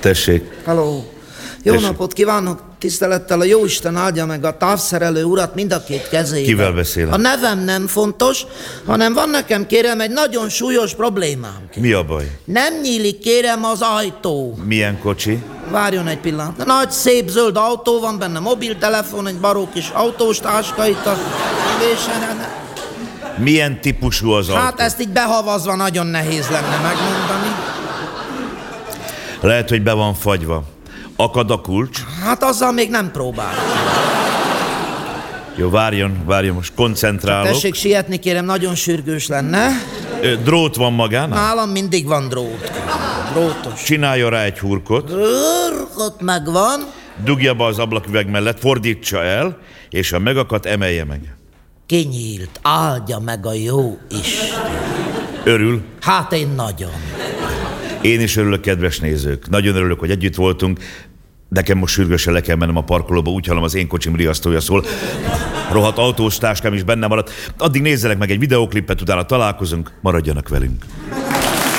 Tessék. Halló. Jó napot kívánok, tisztelettel a Jóisten áldja meg a távszerelő urat mind a két kezével. Kivel beszélek? A nevem nem fontos, hanem van nekem, kérem, egy nagyon súlyos problémám. Mi a baj? Nem nyílik, kérem, az ajtó. Milyen kocsi? Várjon egy pillanat. Nagy, szép zöld autó, van benne mobiltelefon, egy baró kis autós táska itt a vésen. Milyen típusú az autó? Hát ezt így behavazva nagyon nehéz lenne megmondani. Lehet, hogy be van fagyva. Akad a kulcs? Hát azzal még nem próbál. Jó, várjon, most koncentrálok. Tessék sietni, kérem, nagyon sürgős lenne. Drót van magánál? Nálam mindig van drót. Drótos. Csinálja rá egy hurkot. Hurkot megvan. Dugja be az ablaküveg mellett, fordítsa el, és a megakadt emelje meg. Kinyílt, áldja meg a jó Isten. Örül? Hát én nagyon. Én is örülök, kedves nézők. Nagyon örülök, hogy együtt voltunk. Nekem most sürgősen le kell mennem a parkolóba, úgy hallom, az én kocsim riasztója szól. Rohadt autós táskám is benne maradt. Addig nézzenek meg egy videóklipet, utána találkozunk, maradjanak velünk.